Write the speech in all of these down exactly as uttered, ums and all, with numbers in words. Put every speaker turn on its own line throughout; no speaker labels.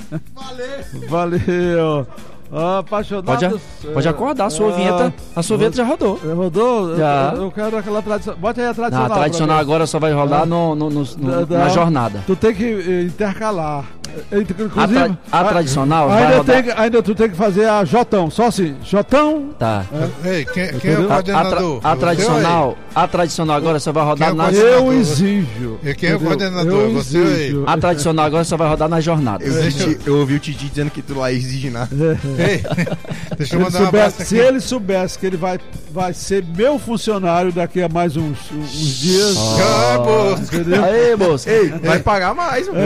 Valeu. Valeu. Ah, apaixonado.
Pode, pode acordar, a sua
ah,
vinheta, a sua vinheta já rodou.
Rodou?
Já.
Eu, eu quero aquela tradição. Bota aí a tradicional.
Não, a tradicional agora só vai rolar ah. no, no, no, no, na jornada.
Tu tem que intercalar. Inclusive,
a, tra a tradicional
ainda,
vai rodar...
tem, ainda tu tem que fazer a Jotão, só assim, Jotão.
Tá.
É. Ei, quem, quem é o coordenador?
A, tra a tradicional, a tradicional agora só vai rodar
é
na...
Eu exijo.
E quem é o coordenador?
Eu
Você aí.
A tradicional agora só vai rodar na jornada.
Eu, eu, eu ouvi o Titi dizendo que tu lá exige nada.
É. Ei, deixa eu mandar
soubesse,
um abraço aqui.
Se ele soubesse que ele vai, vai ser meu funcionário daqui a mais uns, uns dias.
Ah, Bosco.
Aê, Bosco.
Ei, vai pagar mais, mano.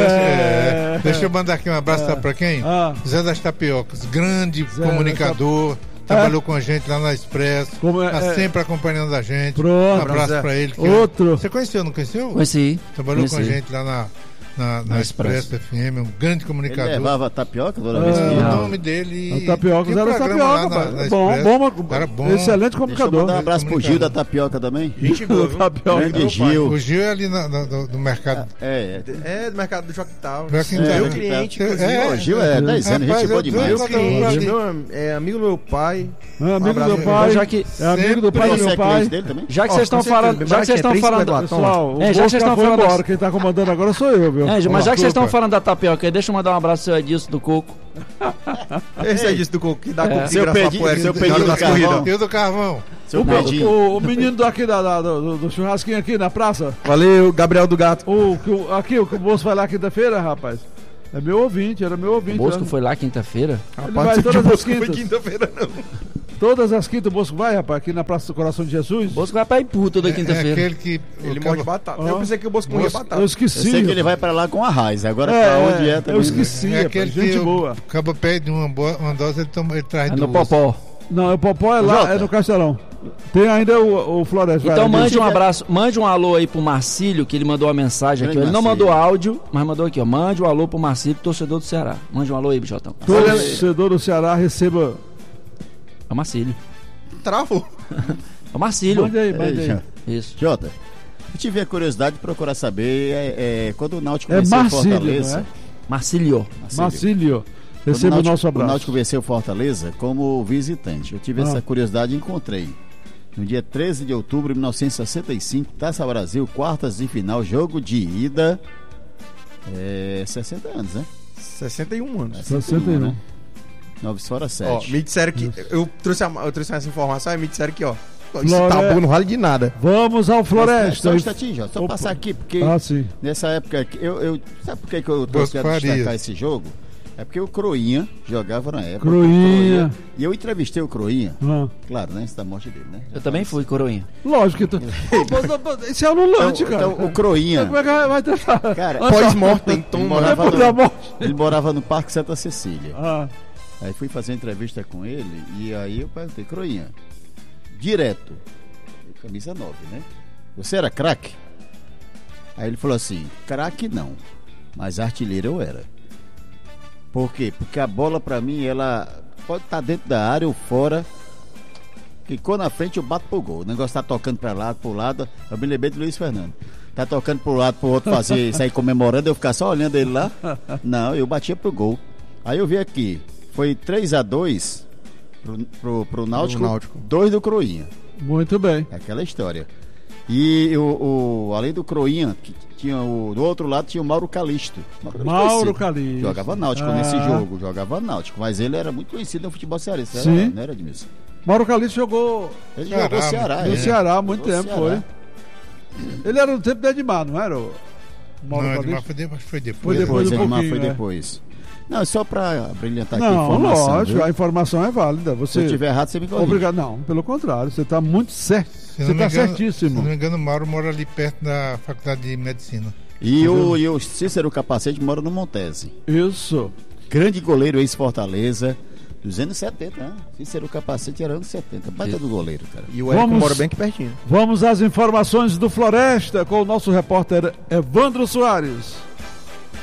É. Deixa eu mandar aqui um abraço. Sabe pra quem?
Ah.
Zé das Tapiocas, grande
Zé
comunicador, trabalhou é. com a gente lá na Expresso,
Como é,
tá
é...
sempre acompanhando a gente.
Pronto.
Um abraço Zé. Pra ele. Que
Outro.
Eu... Você conheceu, não conheceu?
Conheci.
Trabalhou
Conheci.
com a gente lá na, na, na Expresso F M, um grande comunicador.
Ele levava tapioca toda
ah,
vez que
o
ia.
nome dele.
A tapioca era um tapioca, na, na bom, bom,
era bom,
excelente comunicador.
Deixa eu mandar um abraço pro Gil da tapioca também.
Gente boa, viu?
Tapioca.
Grande Gil.
O Gil é ali na, na, do, do mercado.
É,
é. É, do mercado do Joquital.
É,
meu cliente,
é,
o Gil é dez anos, gente boa demais.
Meu cliente, meu, é amigo do meu pai.
É amigo do meu
Então,
pai.
já que
é amigo do pai do meu pai.
Já que vocês estão falando, já que vocês estão falando,
pessoal,
é, já que vocês estão falando
agora, quem tá comandando agora sou eu, viu?
É, mas já que vocês estão falando da tapioca, deixa eu mandar um abraço ao Edilson do Coco.
Esse é disso do Coco, que dá Coco de
seu
graça
pedi,
poeira,
seu pedido do carvão.
E o do carvão.
Seu
o,
pedinho.
o, o menino daqui da, da, do, do churrasquinho aqui na praça.
Valeu, Gabriel do Gato.
O, o, aqui, o que o Bosco vai lá quinta-feira, rapaz. É meu ouvinte, era meu ouvinte.
O Bosco
né?
foi lá quinta-feira?
Ele vai todas as quintas.
Foi quinta-feira, não.
Todas as quintas o Bosco vai, rapaz, aqui na Praça do Coração de Jesus.
O Bosco vai pra Ipu toda quinta-feira.
É aquele que...
Ele
acaba...
morre de batata.
Ah.
Eu pensei que o Bosco morria de batata.
Eu esqueci.
Eu sei que ele vai pra lá com a raiz, agora
é,
pra onde é também.
Eu esqueci,
é
rapaz,
aquele
gente
que
boa.
acaba pede uma, boa, uma dose, ele, toma, ele traz
É
duas.
no Popó.
Não, o Popó é lá,
Jota.
é no Castelão. Tem ainda o, o Floresta.
Então
vai,
mande um abraço, mande um alô aí pro Marcílio, que ele mandou uma mensagem aqui. Ele não mandou áudio, mas mandou aqui, ó. Mande um alô pro Marcílio, torcedor do Ceará. Mande um alô aí, Bichotão.
Torcedor do Ceará, receba.
É o Marcílio.
Travou.
É o Marcílio.
Mande aí, mande
Ei,
aí.
Isso. Jota, eu tive a curiosidade de procurar saber é, é, quando o Náutico
É
venceu o
Marcílio,
Fortaleza.
não é?
Marcílio.
Marcílio.
Quando
Receba o
Náutico,
nosso abraço.
O Náutico venceu o Fortaleza como visitante. Eu tive
Ah.
essa curiosidade e encontrei. No dia treze de outubro de mil novecentos e sessenta e cinco, Taça Brasil, quartas de final, jogo de ida. É, sessenta anos, né?
sessenta e um anos.
sessenta e um.
né? nove fora
Ó,
sete.
me disseram que. Eu trouxe, a, eu trouxe essa informação e me disseram que, ó. Esse
Flore-
tabu não vale de nada.
Vamos ao Floresta.
Só um instantinho, Jota, só
Opa.
passar aqui, porque
Ah, sim.
nessa época, aqui, eu, eu, sabe por que, que eu tô
Bosco
querendo
Farias.
destacar esse jogo? É porque o Croinha jogava na época.
Croinha.
E eu entrevistei o Croinha,
Ah.
claro, né? Antes da morte dele, né?
Eu também fui, Coroinha.
Lógico que tu. Esse é anulante,
Então,
cara.
então, o Croinha,
Como é que vai tentar?
cara,
Pós-mortem,
ele
toma.
morava,
Depois da
no,
morte.
ele morava no Parque Santa Cecília.
Ah.
Aí fui fazer uma entrevista com ele e aí eu perguntei, Croinha, direto, camisa nove, né? Você era craque? Aí ele falou assim, craque não, mas artilheiro eu era. Por quê? Porque a bola pra mim, ela pode estar dentro da área ou fora, ficou na frente, eu bato pro gol. O negócio tá tocando pra lado, pro lado, eu me lembrei do Luiz Fernando. Tá tocando pro lado, pro outro fazer, sair comemorando, eu ficar só olhando ele lá. Não, eu batia pro gol. Aí eu vi aqui, foi três a dois pro, pro, pro Náutico,
Náutico.
dois do Croinha.
Muito bem.
É aquela história. E o, o, além do Croinha, que tinha o, do outro lado tinha o Mauro Calixto.
Mauro Calixto.
Jogava Náutico
Ah.
nesse jogo, jogava Náutico, mas ele era muito conhecido no futebol cearense. Era,
Sim.
não era, Edmilson?
Mauro Calixto jogou
Ele
Ceará,
jogou Ceará.
no
é.
Ceará há muito
Jogou
tempo,
Ceará.
foi. Ele era no tempo do Edmar, não era? O Mauro
Não,
Calixto?
Edmar foi, de, acho que foi depois.
Foi depois.
Depois,
um
Edmar
pouquinho,
foi
é.
depois. Não, é só pra brilhantar aqui a
Não,
informação.
lógico,
viu?
a informação é válida.
Se
Você
eu estiver errado, você me corrige.
Obrigado. Não, pelo contrário, você está muito certo.
Se eu
Você
não me
está
engano- Se
certíssimo.
não me engano, o Mauro mora ali perto da Faculdade de Medicina.
E o, e o Cícero Capacete mora no Montese.
Isso.
Grande goleiro, ex-Fortaleza, dos anos setenta, né? Cícero Capacete era anos setenta. Baita do goleiro, cara.
E o Érico
Vamos-
mora bem aqui pertinho.
Vamos às informações do Floresta com o nosso repórter Evandro Soares.